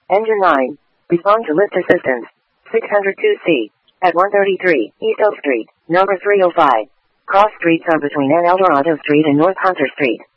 Engine 9. Respond to lift assistance. 602C. At 133 East Oak Street, number 305. Cross streets are between N. Eldorado Street and North Hunter Street.